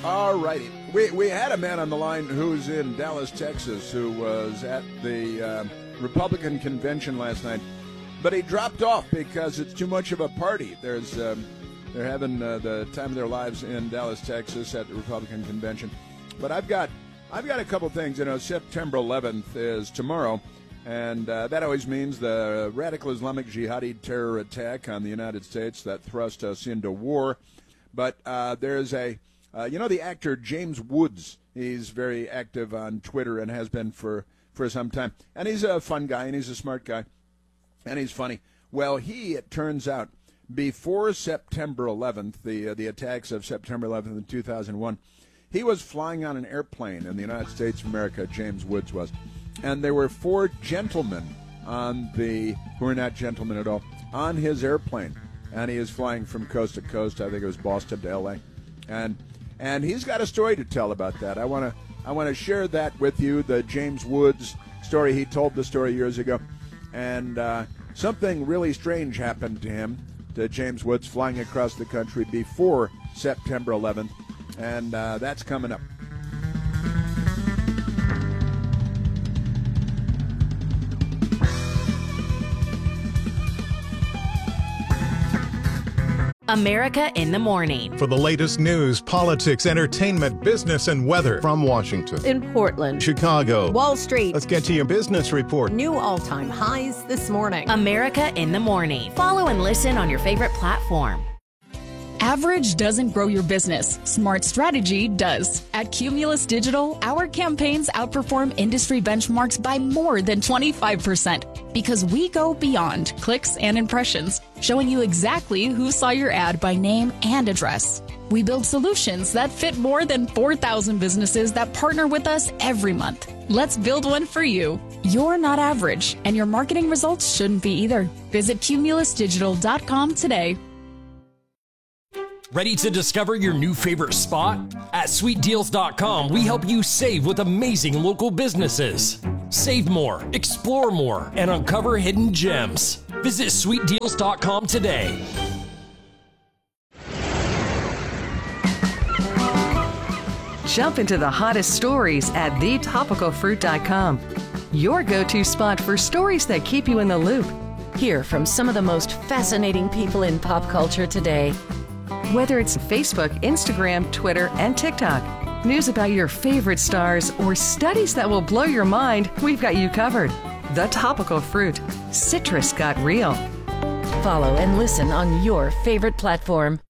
All righty. We had a man on the line who's in Dallas, Texas, who was at the Republican convention last night, but he dropped off because it's too much of a party. They're having the time of their lives in Dallas, Texas at the Republican convention. But I've got a couple things. September 11th is tomorrow, and that always means the radical Islamic jihadi terror attack on the United States that thrust us into war. But there's the actor James Woods. He's very active on Twitter and has been for some time. And he's a fun guy, and he's a smart guy, and he's funny. Well, it turns out, before September 11th, the attacks of September 11th in 2001, he was flying on an airplane in the United States of America, James Woods was. And there were 4 gentlemen who were not gentlemen at all, on his airplane. And he is flying from coast to coast. I think it was Boston to L.A. And he's got a story to tell about that. I want to share that with you, the James Woods story. He told the story years ago. And something really strange happened to him, to James Woods, flying across the country before September 11th. And that's coming up. America in the Morning. For the latest news, politics, entertainment, business, and weather. From Washington, in Portland, Chicago, Wall Street. Let's get to your business report. New all-time highs this morning. America in the Morning. Follow and listen on your favorite platform. Average doesn't grow your business. Smart strategy does. At Cumulus Digital, our campaigns outperform industry benchmarks by more than 25% because we go beyond clicks and impressions, showing you exactly who saw your ad by name and address. We build solutions that fit more than 4,000 businesses that partner with us every month. Let's build one for you. You're not average, and your marketing results shouldn't be either. Visit cumulusdigital.com today. Ready to discover your new favorite spot? At sweetdeals.com, we help you save with amazing local businesses. Save more, explore more, and uncover hidden gems. Visit sweetdeals.com today. Jump into the hottest stories at thetopicalfruit.com. Your go-to spot for stories that keep you in the loop. Hear from some of the most fascinating people in pop culture today. Whether it's Facebook, Instagram, Twitter, and TikTok, news about your favorite stars, or studies that will blow your mind, we've got you covered. The Topical Fruit. Citrus got real. Follow and listen on your favorite platform.